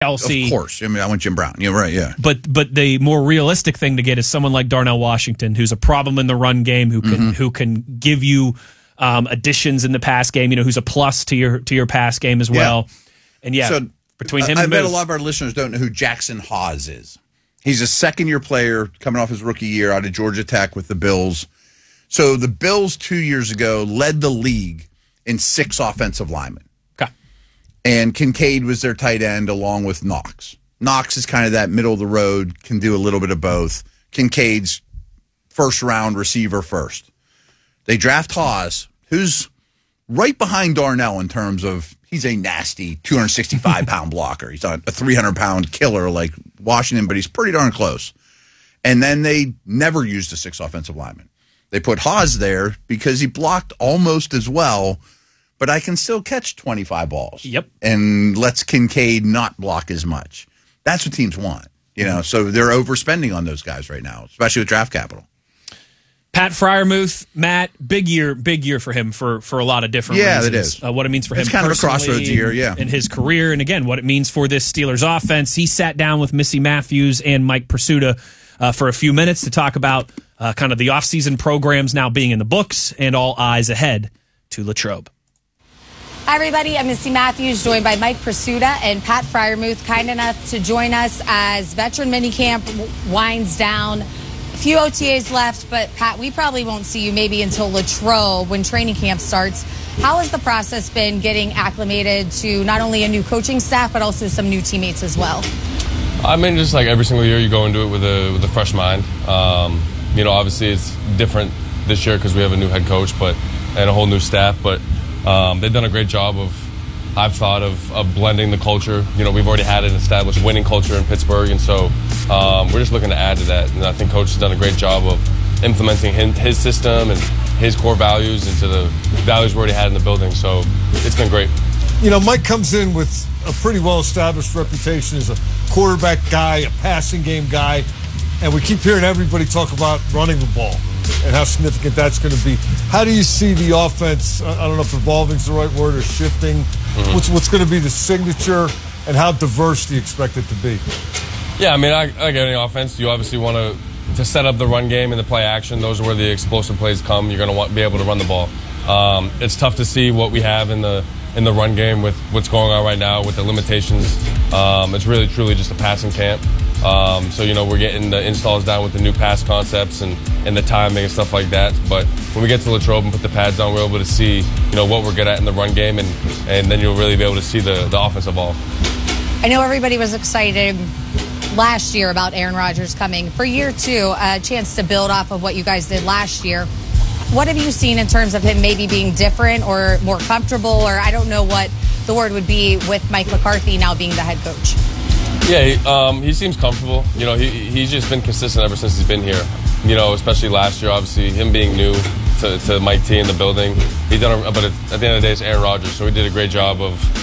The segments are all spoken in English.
Kelsey. Of course. I mean, I went Jim Brown. You're right, yeah. But the more realistic thing to get is someone like Darnell Washington, who's a problem in the run game, who can give you additions in the pass game, who's a plus to your pass game as well. And so, between him and I bet Moose, a lot of our listeners don't know who Jackson Hawes is. He's a second-year player coming off his rookie year out of Georgia Tech with the Bills. So the Bills 2 years ago led the league in 6 offensive linemen. Okay. And Kincaid was their tight end along with Knox. Knox is kind of that middle of the road, can do a little bit of both. Kincaid's first-round receiver first. They draft Hawes, who's right behind Darnell in terms of he's a nasty 265-pound blocker. He's not a 300-pound killer like Washington, but he's pretty darn close. And then they never used a 6 offensive lineman. They put Hawes there because he blocked almost as well, but I can still catch 25 balls. Yep. And lets Kincaid not block as much. That's what teams want. So they're overspending on those guys right now, especially with draft capital. Pat Freiermuth, Matt, big year for him for a lot of different reasons. It is. What it means for him kind of a crossroads year, in his career, and again, what it means for this Steelers offense. He sat down with Missy Matthews and Mike Pursuta for a few minutes to talk about kind of the offseason programs now being in the books and all eyes ahead to Latrobe. Hi, everybody. I'm Missy Matthews, joined by Mike Pursuta and Pat Freiermuth, kind enough to join us as veteran minicamp winds down. A few OTAs left, but Pat, we probably won't see you maybe until Latrobe when training camp starts. How has the process been getting acclimated to not only a new coaching staff, but also some new teammates as well? I mean, just like every single year, you go into it with a fresh mind. Obviously it's different this year because we have a new head coach, and a whole new staff. But they've done a great job I've thought of blending the culture. We've already had an established winning culture in Pittsburgh, and so we're just looking to add to that. And I think Coach has done a great job of implementing his system and his core values into the values we already had in the building. So it's been great. Mike comes in with a pretty well-established reputation as a quarterback guy, a passing game guy, and we keep hearing everybody talk about running the ball and how significant that's going to be. How do you see the offense, I don't know if evolving is the right word, or shifting? Mm-hmm. What's going to be the signature, and how diverse do you expect it to be? Yeah, I mean, like any offense, you obviously want to set up the run game and the play action. Those are where the explosive plays come. You're going to be able to run the ball. It's tough to see what we have in the run game with what's going on right now with the limitations. It's really, truly just a passing camp. We're getting the installs down with the new pass concepts and the timing and stuff like that. But when we get to Latrobe and put the pads on, we're able to see, what we're good at in the run game, and then you'll really be able to see the offense evolve. I know everybody was excited last year about Aaron Rodgers coming. For year 2, a chance to build off of what you guys did last year. What have you seen in terms of him maybe being different or more comfortable, or I don't know what the word would be with Mike McCarthy now being the head coach? Yeah, he seems comfortable. He's just been consistent ever since he's been here. Especially last year, obviously, him being new to Mike T in the building. But at the end of the day, it's Aaron Rodgers, so he did a great job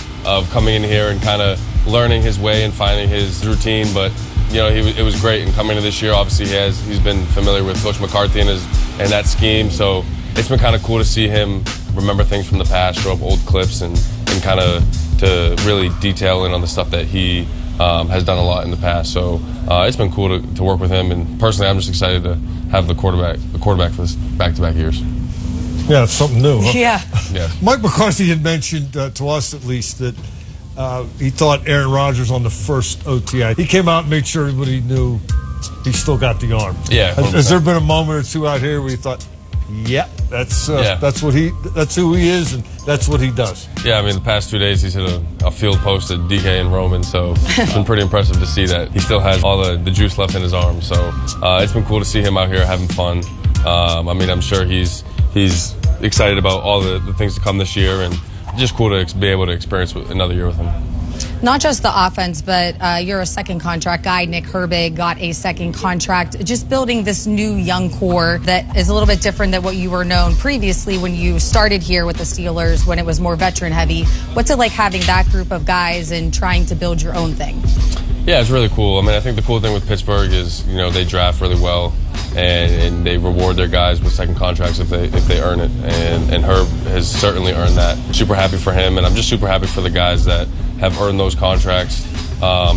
of coming in here and kind of learning his way and finding his routine. But it was great. And coming to this year, obviously, he's been familiar with Coach McCarthy and that scheme. So it's been kind of cool to see him remember things from the past, show up old clips, and kind of to really detail in on the stuff that he has done a lot in the past. So it's been cool to work with him. And personally, I'm just excited to have the quarterback for this back-to-back years. Yeah, it's something new, huh? Yeah. Mike McCarthy had mentioned, to us at least, that he thought Aaron Rodgers on the first OTA. He came out and made sure everybody knew he still got the arm. Yeah. Has there been a moment or two out here where you thought, that's who he is, and that's what he does? Yeah, I mean, the past 2 days he's hit a field post at DK and Roman, so it's been pretty impressive to see that he still has all the juice left in his arm. So it's been cool to see him out here having fun. I'm sure he's excited about all the things to come this year, and just cool to be able to experience another year with him. Not just the offense, but you're a second contract guy. Nick Herbig got a second contract. Just building this new young core that is a little bit different than what you were known previously when you started here with the Steelers, when it was more veteran heavy. What's it like having that group of guys and trying to build your own thing? Yeah, it's really cool. I mean, I think the cool thing with Pittsburgh is, they draft really well, and they reward their guys with second contracts if they earn it. And Herb has certainly earned that. I'm super happy for him, and I'm just super happy for the guys that have earned those contracts